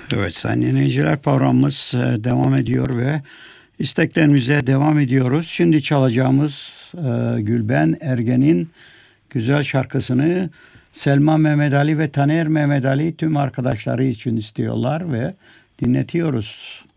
Evet sayın dinleyiciler, programımız devam ediyor ve isteklerimize devam ediyoruz. Şimdi çalacağımız Gülben Ergen'in güzel şarkısını Selma Mehmet Ali ve Taner Mehmet Ali tüm arkadaşları için istiyorlar ve dinletiyoruz.